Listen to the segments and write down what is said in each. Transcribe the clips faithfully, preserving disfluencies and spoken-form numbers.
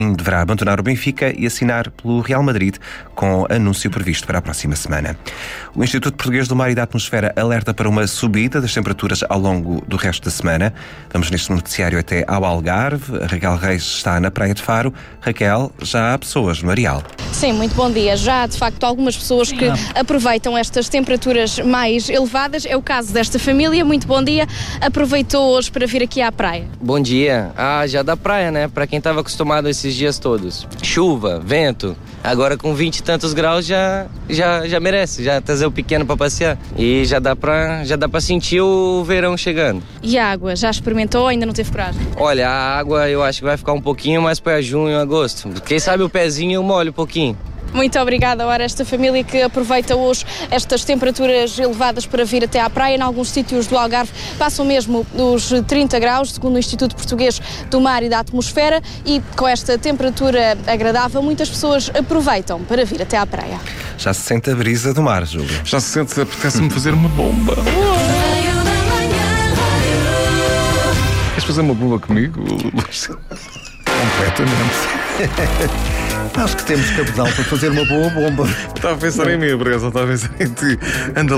deverá abandonar o Benfica e assinar pelo Real Madrid, com anúncio previsto para a próxima semana. O Instituto Português do Mar e da Atmosfera alerta para uma subida das temperaturas ao longo do resto da semana. Vamos neste noticiário até ao Algarve. A Raquel Reis está na Praia de Faro. Raquel, já há pessoas no Areal. Sim, muito bom dia. Já há, de facto, algumas pessoas que aproveitam estas temperaturas mais elevadas. É o caso desta família. Muito bom dia. Aproveitou hoje para vir aqui à praia. Bom dia. Ah, já da praia, né? Para quem estava acostumado a esses dias todos. Chuva, vento. Agora com vinte e tantos graus já, já, já merece. Já trazer o pequeno para passear. E já dá para já dá para sentir o verão chegando. E a água? Já experimentou ou ainda não teve coragem? Olha, a água eu acho que vai ficar um pouquinho mais para junho, agosto. Quem sabe o pezinho eu molho um pouquinho. Muito obrigada a esta família que aproveita hoje estas temperaturas elevadas para vir até à praia. Em alguns sítios do Algarve passam mesmo os trinta graus, segundo o Instituto Português do Mar e da Atmosfera, e com esta temperatura agradável, muitas pessoas aproveitam para vir até à praia. Já se sente a brisa do mar, Júlio? Já se sente, apetece-me fazer uma bomba. Queres fazer uma bomba comigo? Completamente. Acho que temos cabedal para fazer uma boa bomba. Estava a pensar em mim, Bresa, estava a pensar em ti. Anda,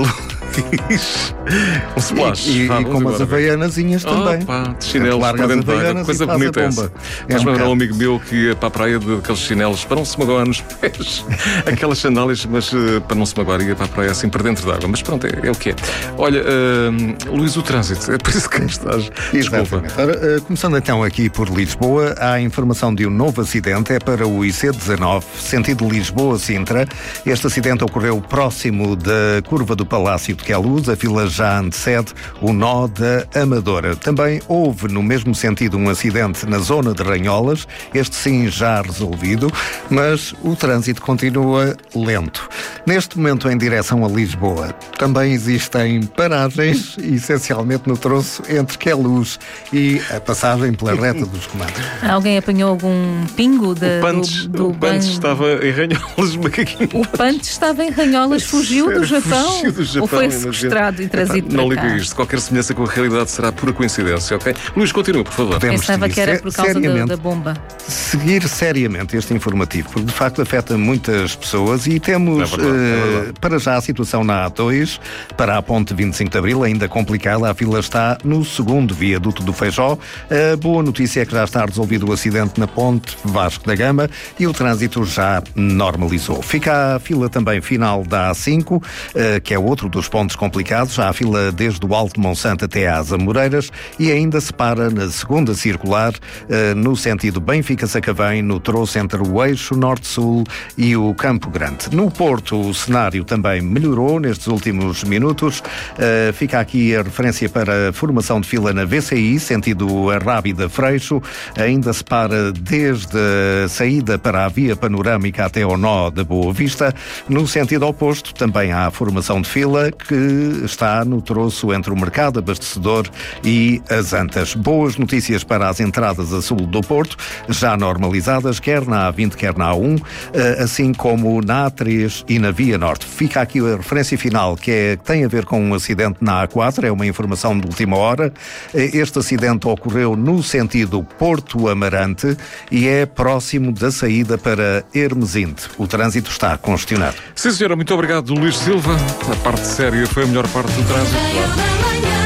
Luís. Um splash. E, e, Vá, e com umas havaianazinhas também. Oh, pá, de chinelos para dentro da água. Coisa bonita essa. Mas me lembra um amigo meu que ia para a praia de aqueles chinelos para não se magoar nos pés. Aquelas sandálias, mas uh, para não se magoar ia para a praia assim para dentro da água. Mas pronto, é, é o que é. Olha, uh, Luís, o trânsito, é por isso que estás. Desculpa. Ora, uh, começando então aqui por Lisboa, há a informação de um novo acidente. É para o I C dezanove, sentido Lisboa-Sintra. Este acidente ocorreu próximo da curva do Palácio de Queluz. A fila já antecede o nó da Amadora. Também houve no mesmo sentido um acidente na zona de Ranholas, este sim já resolvido, mas o trânsito continua lento. Neste momento em direção a Lisboa, também existem paragens, essencialmente no troço entre Queluz e a passagem pela reta dos comandos. Alguém apanhou algum pingo de, o Pantes, do, do o Pantes estava em Ranholas, macaquinho. O Pantes estava em Ranholas, fugiu, Sério, do Japão, fugiu do Japão, ou foi imagina. sequestrado e trazido Epá, não para cá? liga isto, qualquer semelhança com a realidade será pura coincidência, ok? Luís, continua, por favor. Podemos Pensava que era por causa da, da bomba. Seguir seriamente este informativo, porque de facto afeta muitas pessoas e temos é verdade, é verdade. Uh, para já a situação na A dois, para a ponte vinte e cinco de Abril, ainda complicada. A fila está no segundo viaduto do Feijó. A boa notícia é que já está resolvido o acidente na ponte Vasco da Gama e o trânsito já normalizou. Fica a fila também final da A cinco, uh, que é outro dos pontos complicados. Já a fila desde o Alto Monsanto até às Amoreiras e ainda se para na segunda circular, uh, no sentido Benfica-Sacavém, no troço entre o eixo Norte-Sul e o Campo Grande. No Porto, o cenário também melhorou nestes últimos minutos. Uh, fica aqui a referência para a formação de fila na V C I, sentido Arrábida-Freixo. Ainda se para desde a saída para a via panorâmica até ao nó da Boa Vista. No sentido oposto, também há a formação de fila que está no troço entre o Mercado Abastecedor e as Antas. Boas notícias para as entradas a sul do Porto, já normalizadas, quer na A vinte, quer na A um, assim como na A três e na Via Norte. Fica aqui a referência final, que é, tem a ver com um acidente na A quatro, é uma informação de última hora. Este acidente ocorreu no sentido Porto-Amarante e é próximo da saída para Hermesinde. O trânsito está congestionado. Sim, senhora, muito obrigado, Luís Silva. A parte séria foi a melhor parte do trânsito, claro.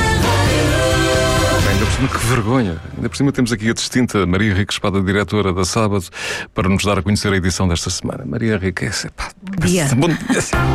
Ainda por cima, que vergonha. Ainda por cima temos aqui a distinta Maria Rica Espada, diretora da Sábado, para nos dar a conhecer a edição desta semana. Maria Rica, é... Pá, Bom dia. Bom dia.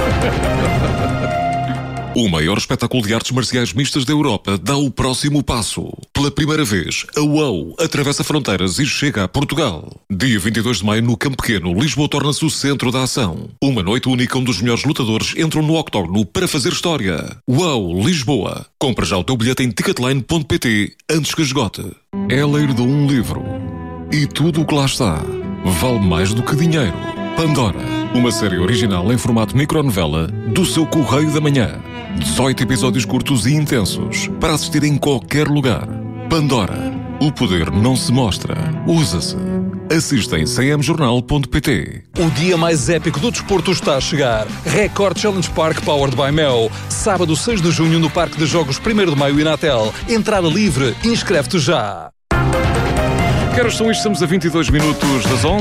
O maior espetáculo de artes marciais mistas da Europa dá o próximo passo. Pela primeira vez, a UAU atravessa fronteiras e chega a Portugal. Dia vinte e dois de maio, no Campo Pequeno, Lisboa torna-se o centro da ação. Uma noite única onde os melhores lutadores entram no octógono para fazer história. UAU Lisboa. Compra já o teu bilhete em ticketline ponto pt antes que esgote. Ela herdou um livro. E tudo o que lá está vale mais do que dinheiro. Pandora. Uma série original em formato micronovela do seu Correio da Manhã. dezoito episódios curtos e intensos para assistir em qualquer lugar. Pandora. O poder não se mostra, usa-se. Assista em c m jornal ponto p t. O dia mais épico do desporto está a chegar. Record Challenge Park Powered by Mel. Sábado seis de junho no Parque de Jogos primeiro de Maio e Natel. Entrada livre. Inscreve-te já. Que horas são isto? Estamos a vinte e dois minutos das onze.